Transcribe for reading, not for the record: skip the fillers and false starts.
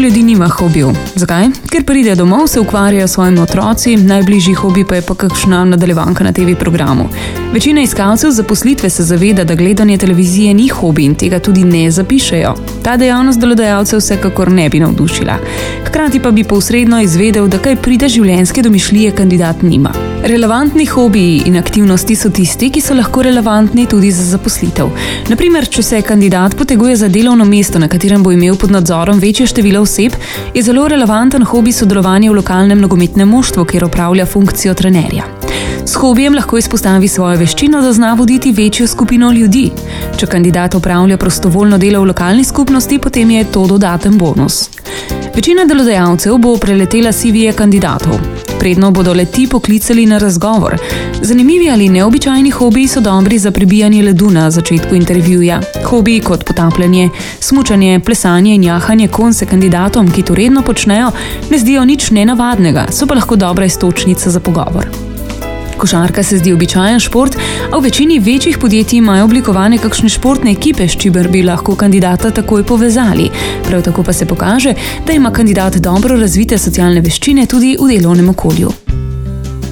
ljudi nima hobijev. Zakaj? Ker pride domov, se ukvarjajo s svojimi otroci, najbližji hobi pa je pa kakšna nadaljevanka na TV programu. Večina iskalcev zaposlitve se zaveda, da gledanje televizije ni hobi in tega tudi ne zapišejo. Ta dejavnost delodajalcev vsekakor ne bi navdušila. Hkrati pa bi posredno izvedel, da kaj pride življenjske domišljije kandidat nima. Relevantni hobiji in aktivnosti so tisti, ki so lahko relevantni tudi za zaposlitev. Naprimer, če se kandidat poteguje za delovno mesto, na katerem bo imel pod nadzorom večje število oseb, je zelo relevanten hobi sodelovanje v lokalnem nogometnem moštvu, kjer opravlja funkcijo trenerja. S hobijem lahko izpostavi svojo veščino, da zna voditi večjo skupino ljudi. Če kandidat opravlja prostovoljno delo v lokalni skupnosti, potem je to dodaten bonus. Večina delodajalcev bo preletela CV-je kandidatov. Predno bodo le-ti poklicali na razgovor. Zanimivi ali neobičajni hobiji so dobri za prebijanje ledu na začetku intervjuja. Hobiji kot potapljanje, smučanje, plesanje in jahanje konj se kandidatom, ki to redno počnejo, ne zdijo nič nenavadnega, so pa lahko dobra iztočnica za pogovor. Košarka se zdi običajen šport, a v večini večjih podjetij imajo oblikovane kakšne športne ekipe, s čimer bi lahko kandidata takoj povezali. Prav tako pa se pokaže, da ima kandidat dobro razvite socialne veščine tudi v delovnem okolju.